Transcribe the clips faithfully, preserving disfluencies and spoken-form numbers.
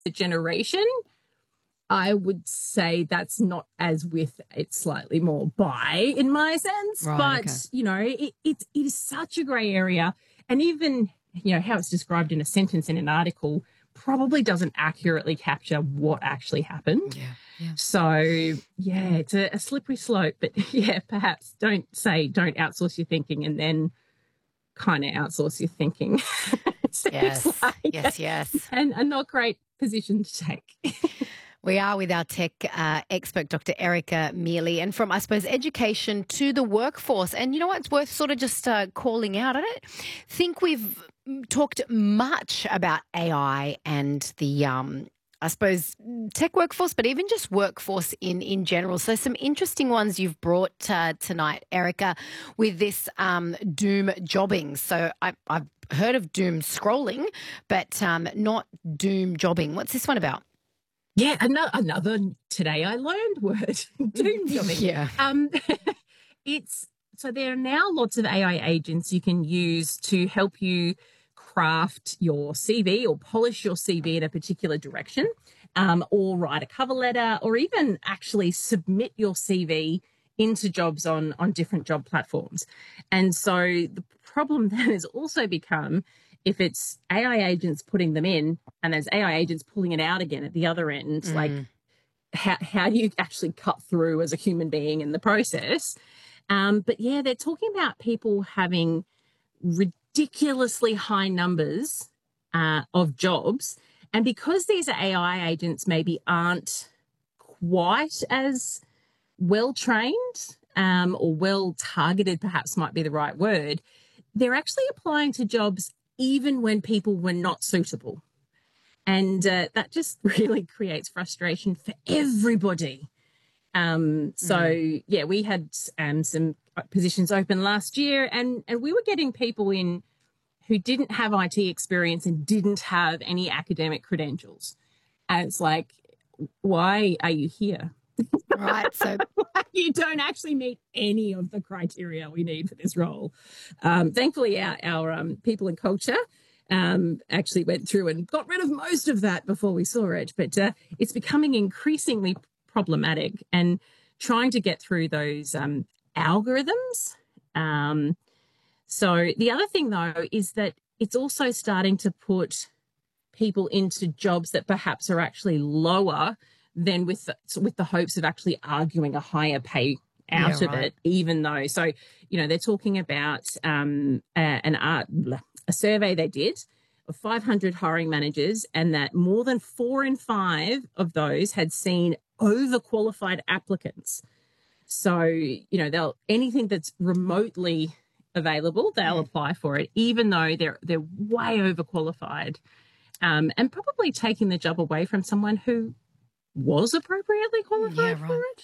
the generation, I would say that's not as with, it's slightly more bi in my sense. Right, but, okay. you know, it, it, it is such a grey area. And even, you know, how it's described in a sentence in an article probably doesn't accurately capture what actually happened. Yeah, yeah. So, yeah, it's a, a slippery slope. But, yeah, perhaps don't say don't outsource your thinking and then kind of outsource your thinking. Yes, like yes, yes. And a not great position to take. We are with our tech uh, expert, Doctor Erica Mealy, and from, I suppose, education to the workforce. And you know what? It's worth sort of just uh, calling out. I don't think we've talked much about A I and the, um, I suppose, tech workforce, but even just workforce in, in general. So some interesting ones you've brought uh, tonight, Erica, with this um, doom jobbing. So I, I've heard of doom scrolling, but um, not doom jobbing. What's this one about? Yeah, another, another today I learned word, doom jobbing. Yeah. Um, it's so there are now lots of A I agents you can use to help you craft your C V or polish your C V in a particular direction, um, or write a cover letter, or even actually submit your C V into jobs on on different job platforms. And so the problem then has also become, if it's A I agents putting them in and there's A I agents pulling it out again at the other end, mm. like how, how do you actually cut through as a human being in the process? Um, but yeah, they're talking about people having ridiculously high numbers uh, of jobs. And because these A I agents maybe aren't quite as well trained um, or well targeted, perhaps might be the right word, they're actually applying to jobs even when people were not suitable. And uh, that just really creates frustration for everybody. Um, so, mm. yeah, we had um, some positions open last year and, and we were getting people in who didn't have I T experience and didn't have any academic credentials. And it's like, why are you here? Right. So you don't actually meet any of the criteria we need for this role. Um, thankfully, our, our um, people and culture um, actually went through and got rid of most of that before we saw it. But uh, it's becoming increasingly problematic and trying to get through those um, algorithms. Um, so the other thing, though, is that it's also starting to put people into jobs that perhaps are actually lower than with the, with the hopes of actually arguing a higher pay out yeah, of right. it, even though. So, you know, they're talking about um, a, an art, a survey they did of five hundred hiring managers, and that more than four in five of those had seen overqualified applicants. So, you know, they'll anything that's remotely available, they'll yeah. apply for it, even though they're they're way overqualified, um, and probably taking the job away from someone who was appropriately qualified yeah, right. for it.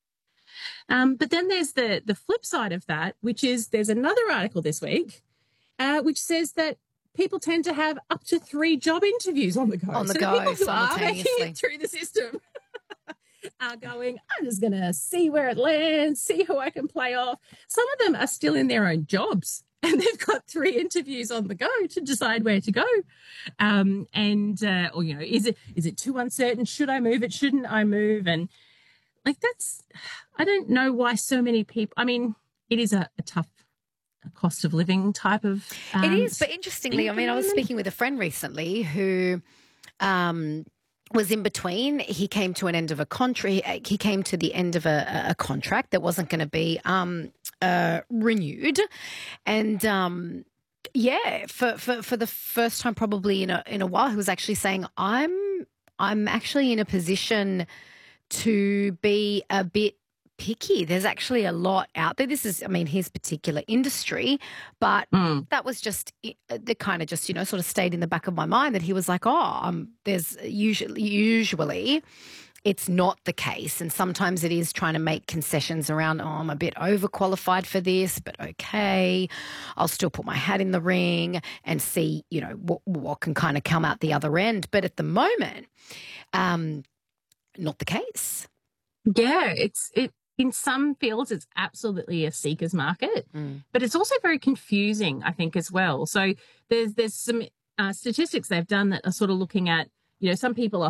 Um, but then there's the the flip side of that, which is there's another article this week, uh, which says that people tend to have up to three job interviews on the go. On the so go, the people who simultaneously. are making it through the system are going, I'm just going to see where it lands, see who I can play off. Some of them are still in their own jobs and they've got three interviews on the go to decide where to go. Um, and, uh, or, you know, is it is it too uncertain? Should I move it? Shouldn't I move? And like that's, I don't know why so many people, I mean, it is a, a tough cost of living type of um, it is, but interestingly, I mean, I was speaking with a friend recently who um, was in between. He came to an end of a contract. He came to the end of a, a contract that wasn't going to be um, uh, renewed, and um, yeah, for, for for the first time probably in a in a while, he was actually saying, "I'm I'm actually in a position to be a bit picky. There's actually a lot out there." This is, I mean, his particular industry, but mm. that was just, the kind of just, you know, sort of stayed in the back of my mind that he was like, oh, um, there's usually, usually it's not the case. And sometimes it is trying to make concessions around, oh, I'm a bit overqualified for this, but okay, I'll still put my hat in the ring and see, you know, what, what can kind of come out the other end. But at the moment, um, not the case. Yeah, it's, it, in some fields, it's absolutely a seeker's market, mm. but it's also very confusing, I think, as well. So there's there's some uh, statistics they've done that are sort of looking at You know, some people are